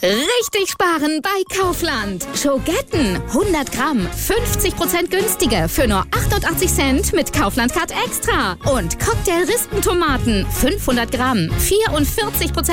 Richtig sparen bei Kaufland. Schogetten 100 Gramm, 50% günstiger für nur 88 Cent mit Kaufland Card Extra. Und Cocktail-Rispentomaten 500 Gramm, 44%